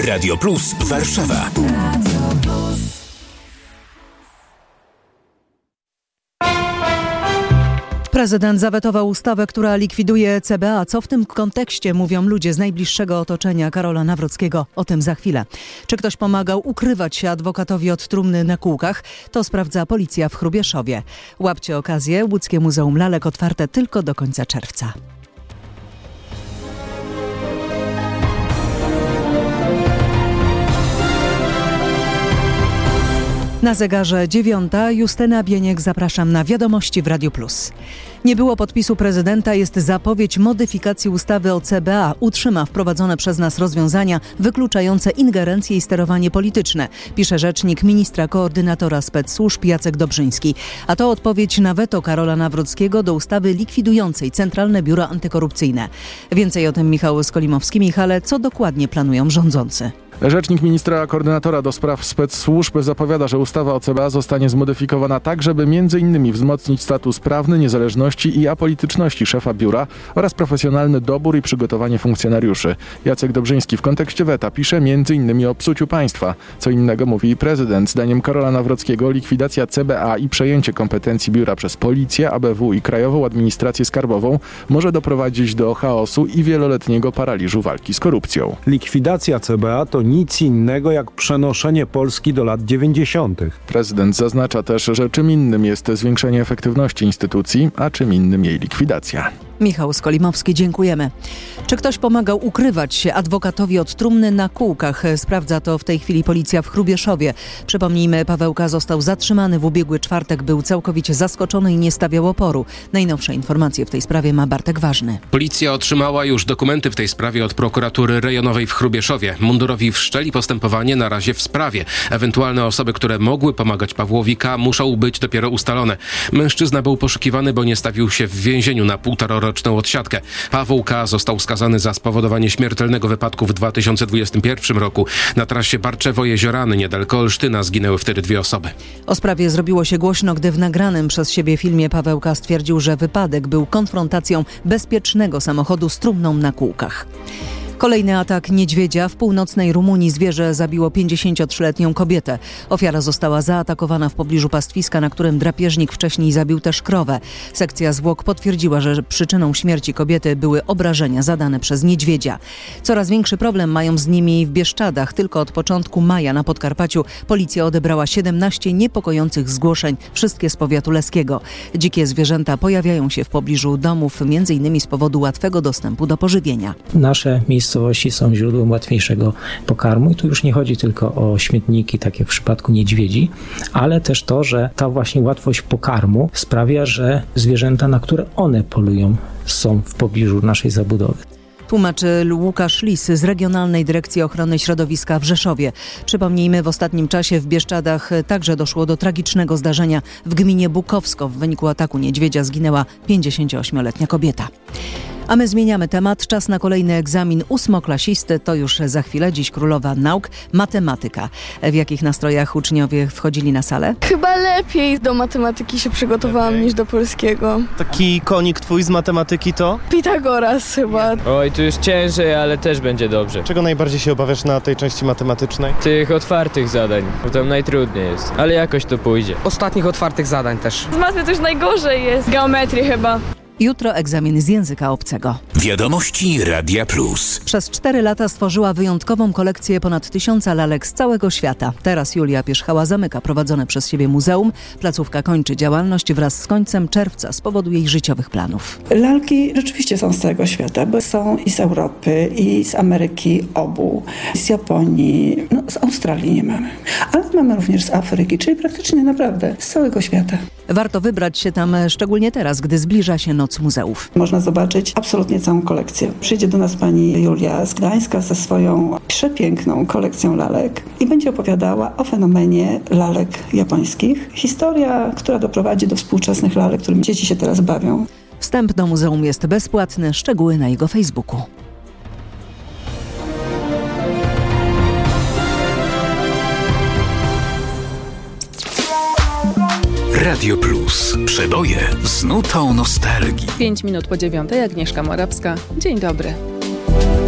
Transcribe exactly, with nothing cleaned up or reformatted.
Radio Plus Warszawa. Prezydent zawetował ustawę, która likwiduje C B A. Co w tym kontekście mówią ludzie z najbliższego otoczenia Karola Nawrockiego? O tym za chwilę. Czy ktoś pomagał ukrywać się adwokatowi od trumny na kółkach? To sprawdza policja w Hrubieszowie. Łapcie okazję. Łódzkie Muzeum Lalek otwarte tylko do końca czerwca. Na zegarze dziewiąta. Justyna Bieniek, zapraszam na Wiadomości w Radiu Plus. Nie było podpisu prezydenta, jest zapowiedź modyfikacji ustawy o C B A. Utrzyma wprowadzone przez nas rozwiązania wykluczające ingerencje i sterowanie polityczne, pisze rzecznik ministra koordynatora specsłużb Jacek Dobrzyński. A to odpowiedź na weto Karola Nawrockiego do ustawy likwidującej Centralne Biuro Antykorupcyjne. Więcej o tym Michał Skolimowski. Michale, co dokładnie planują rządzący? Rzecznik ministra koordynatora do spraw specsłużb zapowiada, że ustawa o C B A zostanie zmodyfikowana tak, żeby między innymi wzmocnić status prawny, niezależności i apolityczności szefa biura oraz profesjonalny dobór i przygotowanie funkcjonariuszy. Jacek Dobrzyński w kontekście weta pisze między innymi o psuciu państwa. Co innego mówi prezydent. Zdaniem Karola Nawrockiego likwidacja C B A i przejęcie kompetencji biura przez Policję, A B W i Krajową Administrację Skarbową może doprowadzić do chaosu i wieloletniego paraliżu walki z korupcją. Likwidacja C B A to nic innego jak przenoszenie Polski do lat dziewięćdziesiątych. Prezydent zaznacza też, że czym innym jest zwiększenie efektywności instytucji, a czym innym jej likwidacja. Michał Skolimowski, dziękujemy. Czy ktoś pomagał ukrywać się adwokatowi od trumny na kółkach? Sprawdza to w tej chwili policja w Hrubieszowie. Przypomnijmy, Paweł K. został zatrzymany w ubiegły czwartek, był całkowicie zaskoczony i nie stawiał oporu. Najnowsze informacje w tej sprawie ma Bartek Ważny. Policja otrzymała już dokumenty w tej sprawie od prokuratury rejonowej w Hrubieszowie. Mundurowi wszczęli postępowanie na razie w sprawie. Ewentualne osoby, które mogły pomagać Pawłowi K., muszą być dopiero ustalone. Mężczyzna był poszukiwany, bo nie stawił się w więzieniu na półtora roczną odsiadkę. Paweł K. został skazany za spowodowanie śmiertelnego wypadku w dwa tysiące dwudziestym pierwszym roku. Na trasie Barczewo-Jeziorany niedaleko Olsztyna zginęły wtedy dwie osoby. O sprawie zrobiło się głośno, gdy w nagranym przez siebie filmie Paweł K. stwierdził, że wypadek był konfrontacją bezpiecznego samochodu z trumną na kółkach. Kolejny atak niedźwiedzia. W północnej Rumunii zwierzę zabiło pięćdziesięciotrzyletnią kobietę. Ofiara została zaatakowana w pobliżu pastwiska, na którym drapieżnik wcześniej zabił też krowę. Sekcja zwłok potwierdziła, że przyczyną śmierci kobiety były obrażenia zadane przez niedźwiedzia. Coraz większy problem mają z nimi w Bieszczadach. Tylko od początku maja na Podkarpaciu policja odebrała siedemnaście niepokojących zgłoszeń, wszystkie z powiatu leskiego. Dzikie zwierzęta pojawiają się w pobliżu domów, między innymi z powodu łatwego dostępu do pożywienia. Nasze miejscowości są źródłem łatwiejszego pokarmu i tu już nie chodzi tylko o śmietniki, tak jak w przypadku niedźwiedzi, ale też to, że ta właśnie łatwość pokarmu sprawia, że zwierzęta, na które one polują, są w pobliżu naszej zabudowy. Tłumaczy Łukasz Lis z Regionalnej Dyrekcji Ochrony Środowiska w Rzeszowie. Przypomnijmy, w ostatnim czasie w Bieszczadach także doszło do tragicznego zdarzenia w gminie Bukowsko. W wyniku ataku niedźwiedzia zginęła pięćdziesięcioośmioletnia kobieta. A my zmieniamy temat. Czas na kolejny egzamin ósmoklasisty. To już za chwilę. Dziś królowa nauk, matematyka. W jakich nastrojach uczniowie wchodzili na salę? Chyba lepiej do matematyki się przygotowałam niż do polskiego. Taki konik twój z matematyki to? Pitagoras chyba. Oj, tu jest ciężej, ale też będzie dobrze. Czego najbardziej się obawiasz na tej części matematycznej? Tych otwartych zadań, bo tam najtrudniej jest, ale jakoś to pójdzie. Ostatnich otwartych zadań też. Z matmy też najgorzej jest. Geometrii chyba. Jutro egzamin z języka obcego. Wiadomości Radia Plus. Przez cztery lata stworzyła wyjątkową kolekcję ponad tysiąca lalek z całego świata. Teraz Julia Pierzchała zamyka prowadzone przez siebie muzeum. Placówka kończy działalność wraz z końcem czerwca z powodu jej życiowych planów. Lalki rzeczywiście są z całego świata, bo są i z Europy, i z Ameryki obu, z Japonii, no z Australii nie mamy. Ale mamy również z Afryki, czyli praktycznie naprawdę z całego świata. Warto wybrać się tam szczególnie teraz, gdy zbliża się Noc Muzeów. Można zobaczyć absolutnie całą kolekcję. Przyjdzie do nas pani Julia z Gdańska ze swoją przepiękną kolekcją lalek i będzie opowiadała o fenomenie lalek japońskich. Historia, która doprowadzi do współczesnych lalek, którymi dzieci się teraz bawią. Wstęp do muzeum jest bezpłatny. Szczegóły na jego Facebooku. Radio Plus. Przeboje z nutą nostalgii. Pięć minut po dziewiątej. Agnieszka Morawska. Dzień dobry.